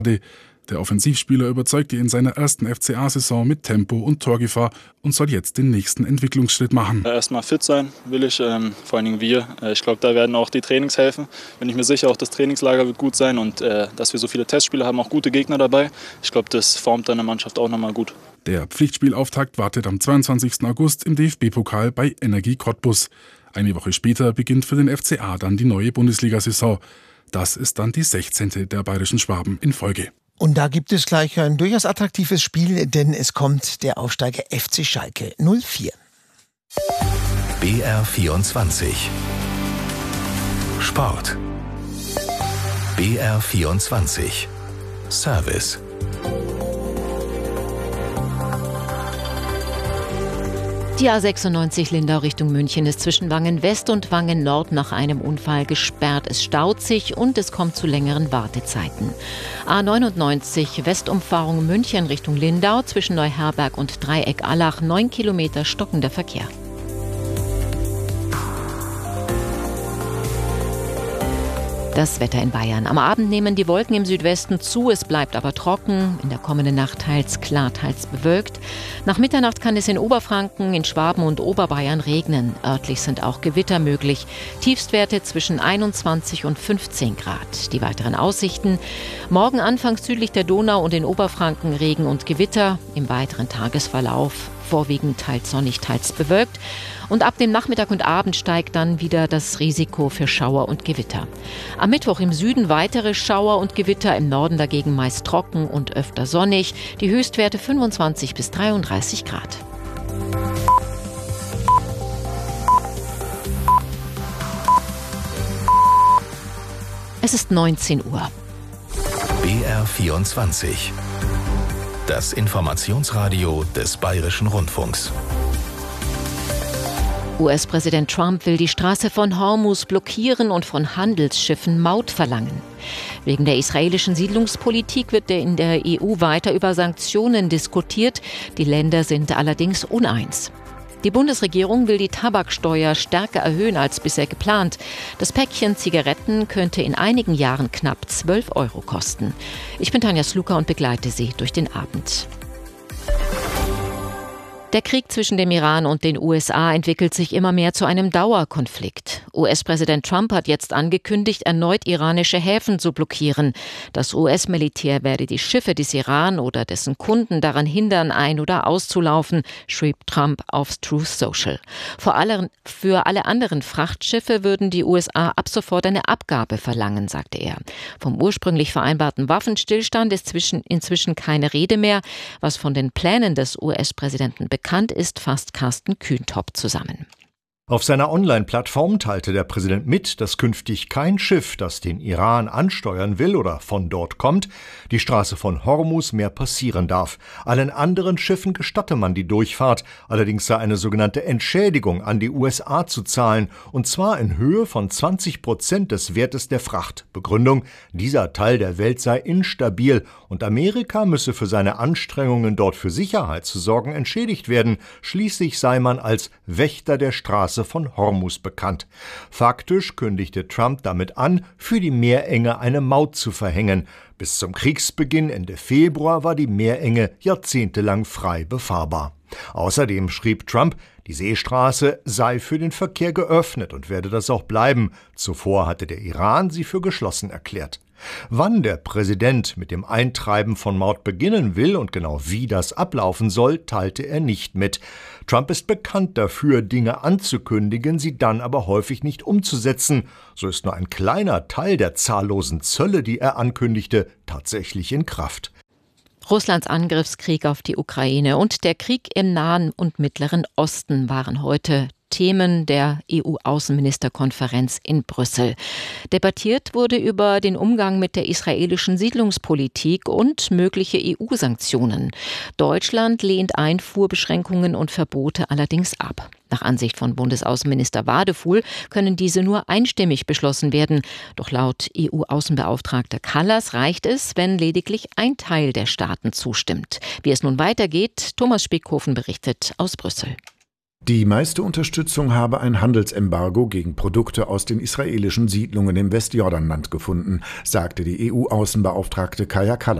Der Offensivspieler überzeugte in seiner ersten FCA-Saison mit Tempo und Torgefahr und soll jetzt den nächsten Entwicklungsschritt machen. Erstmal fit sein will ich, vor allen Dingen wir. Ich glaube, da werden auch die Trainings helfen. Bin ich mir sicher, auch das Trainingslager wird gut sein und dass wir so viele Testspiele haben, auch gute Gegner dabei. Ich glaube, das formt dann eine Mannschaft auch nochmal gut. Der Pflichtspielauftakt wartet am 22. August im DFB-Pokal bei Energie Cottbus. Eine Woche später beginnt für den FCA dann die neue Bundesliga-Saison. Das ist dann die 16. der bayerischen Schwaben in Folge. Und da gibt es gleich ein durchaus attraktives Spiel, denn es kommt der Aufsteiger FC Schalke 04. BR24 Sport. BR24 Service. Die A96 Lindau Richtung München ist zwischen Wangen West und Wangen Nord nach einem Unfall gesperrt. Es staut sich und es kommt zu längeren Wartezeiten. A99 Westumfahrung München Richtung Lindau zwischen Neuherberg und Dreieck Allach 9 Kilometer stockender Verkehr. Das Wetter in Bayern. Am Abend nehmen die Wolken im Südwesten zu, es bleibt aber trocken. In der kommenden Nacht teils klar, teils bewölkt. Nach Mitternacht kann es in Oberfranken, in Schwaben und Oberbayern regnen. Örtlich sind auch Gewitter möglich. Tiefstwerte zwischen 21 und 15 Grad. Die weiteren Aussichten. Morgen anfangs südlich der Donau und in Oberfranken Regen und Gewitter. Im weiteren Tagesverlauf vorwiegend teils sonnig, teils bewölkt. Und ab dem Nachmittag und Abend steigt dann wieder das Risiko für Schauer und Gewitter. Am Mittwoch im Süden weitere Schauer und Gewitter, im Norden dagegen meist trocken und öfter sonnig. Die Höchstwerte 25 bis 33 Grad. Es ist 19 Uhr. BR24 Das Informationsradio des Bayerischen Rundfunks. US-Präsident Trump will die Straße von Hormuz blockieren und von Handelsschiffen Maut verlangen. Wegen der israelischen Siedlungspolitik wird in der EU weiter über Sanktionen diskutiert. Die Länder sind allerdings uneins. Die Bundesregierung will die Tabaksteuer stärker erhöhen als bisher geplant. Das Päckchen Zigaretten könnte in einigen Jahren knapp 12 € kosten. Ich bin Tanja Sluka und begleite Sie durch den Abend. Der Krieg zwischen dem Iran und den USA entwickelt sich immer mehr zu einem Dauerkonflikt. US-Präsident Trump hat jetzt angekündigt, erneut iranische Häfen zu blockieren. Das US-Militär werde die Schiffe des Iran oder dessen Kunden daran hindern, ein- oder auszulaufen, schrieb Trump auf Truth Social. Für alle anderen Frachtschiffe würden die USA ab sofort eine Abgabe verlangen, sagte er. Vom ursprünglich vereinbarten Waffenstillstand ist inzwischen keine Rede mehr. Was von den Plänen des US-Präsidenten bekannt ist, fasst Carsten Kühntop zusammen. Auf seiner Online-Plattform teilte der Präsident mit, dass künftig kein Schiff, das den Iran ansteuern will oder von dort kommt, die Straße von Hormuz mehr passieren darf. Allen anderen Schiffen gestatte man die Durchfahrt, allerdings sei eine sogenannte Entschädigung an die USA zu zahlen, und zwar in Höhe von 20% des Wertes der Fracht. Begründung: dieser Teil der Welt sei instabil und Amerika müsse für seine Anstrengungen, dort für Sicherheit zu sorgen, entschädigt werden. Schließlich sei man als Wächter der Straße von Hormuz bekannt. Faktisch kündigte Trump damit an, für die Meerenge eine Maut zu verhängen. Bis zum Kriegsbeginn Ende Februar war die Meerenge jahrzehntelang frei befahrbar. Außerdem schrieb Trump, die Seestraße sei für den Verkehr geöffnet und werde das auch bleiben. Zuvor hatte der Iran sie für geschlossen erklärt. Wann der Präsident mit dem Eintreiben von Maut beginnen will und genau wie das ablaufen soll, teilte er nicht mit. Trump ist bekannt dafür, Dinge anzukündigen, sie dann aber häufig nicht umzusetzen. So ist nur ein kleiner Teil der zahllosen Zölle, die er ankündigte, tatsächlich in Kraft. Russlands Angriffskrieg auf die Ukraine und der Krieg im Nahen und Mittleren Osten waren heute Themen der EU-Außenministerkonferenz in Brüssel. Debattiert wurde über den Umgang mit der israelischen Siedlungspolitik und mögliche EU-Sanktionen. Deutschland lehnt Einfuhrbeschränkungen und Verbote allerdings ab. Nach Ansicht von Bundesaußenminister Wadefuhl können diese nur einstimmig beschlossen werden. Doch laut EU-Außenbeauftragter Kallas reicht es, wenn lediglich ein Teil der Staaten zustimmt. Wie es nun weitergeht, Thomas Spickhofen berichtet aus Brüssel. Die meiste Unterstützung habe ein Handelsembargo gegen Produkte aus den israelischen Siedlungen im Westjordanland gefunden, sagte die EU-Außenbeauftragte Kaja Kallas.